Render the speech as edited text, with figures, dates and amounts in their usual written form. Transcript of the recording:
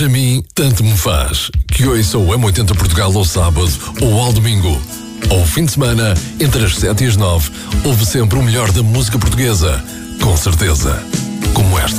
A mim, tanto me faz que ouça o M80 Portugal ao sábado ou ao domingo. Ao fim de semana, entre as 7 e as 9, ouve sempre o melhor da música portuguesa. Com certeza. Como esta.